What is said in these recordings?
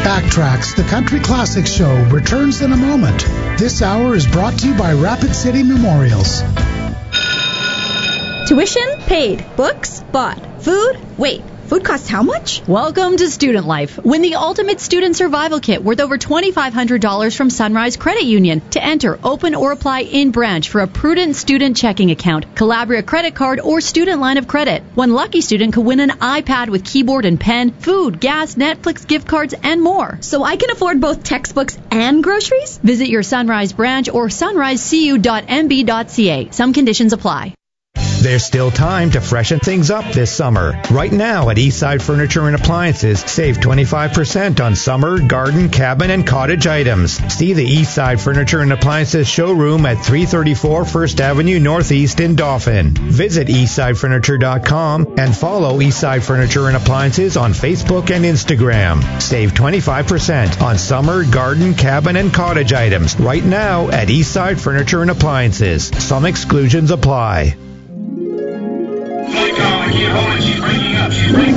Backtracks, the Country Classics Show, returns in a moment. This hour is brought to you by Rapid City Memorials. Tuition paid. Books bought. Food? Wait, food costs how much? Welcome to Student Life. Win the Ultimate Student Survival Kit worth over $2,500 from Sunrise Credit Union. To enter, open or apply in branch for a Prudent Student Checking Account, Calabria credit card, or student line of credit. One lucky student could win an iPad with keyboard and pen, food, gas, Netflix gift cards, and more. So I can afford both textbooks and groceries? Visit your Sunrise branch or sunrisecu.mb.ca. Some conditions apply. There's still time to freshen things up this summer. Right now at Eastside Furniture and Appliances, save 25% on summer, garden, cabin, and cottage items. See the Eastside Furniture and Appliances showroom at 334 First Avenue Northeast in Dauphin. Visit eastsidefurniture.com and follow Eastside Furniture and Appliances on Facebook and Instagram. Save 25% on summer, garden, cabin, and cottage items right now at Eastside Furniture and Appliances. Some exclusions apply. Flight call, I can't hold it. She's breaking up. She's breaking.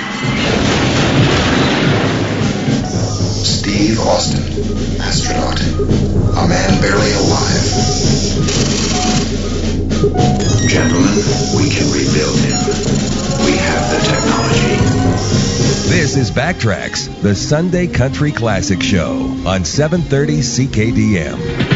Steve Austin, astronaut. A man barely alive. Gentlemen, we can rebuild him. We have the technology. This is Backtracks, the Sunday Country Classic Show on 730 CKDM.